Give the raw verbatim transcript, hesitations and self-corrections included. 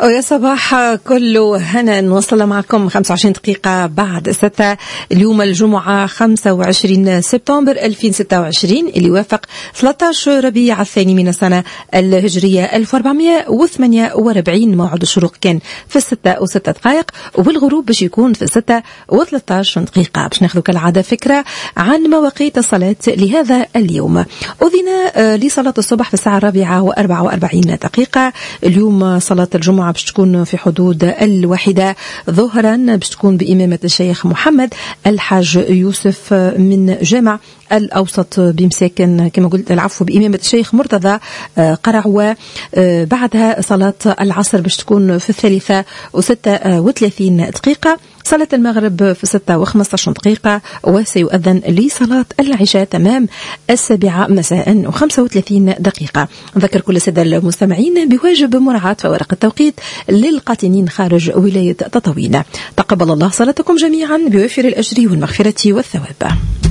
ويا صباح كله هنا. نوصل معكم خمسة وعشرين دقيقة بعد ستة. اليوم الجمعة خمسة وعشرين سبتمبر ألفين وستة وعشرين اللي يوافق ثلاثة عشر ربيع الثاني من السنة الهجرية ألف وأربعمائة وثمانية وأربعين. موعد الشروق كان في الستة وستة دقائق والغروب باش يكون في الستة وثلاثة عشر دقيقة. باش ناخذ كالعادة فكرة عن مواقيت الصلاة لهذا اليوم. أذن لصلاة الصبح في الساعة الرابعة وأربعة وأربعين دقيقة. اليوم صلاة الجمعة باش تكون في حدود الواحدة ظهرا، باش تكون بإمامة الشيخ محمد الحاج يوسف من جامع الأوسط بمساكن كما قلت العفو بإمامة الشيخ مرتضى قرعوة. بعدها صلاة العصر باش تكون في الثالثة وستة وثلاثين دقيقة. صلاة المغرب في ستة وخمسة عشر دقيقة، وسيؤذن لصلاة العشاء تمام السابعة مساء وخمسة وثلاثين دقيقة. نذكر كل السادة المستمعين بواجب مراعاة فوارق التوقيت للقاطنين خارج ولاية تطاوين. تقبل الله صلاتكم جميعا بوافر الأجر والمغفرة والثواب.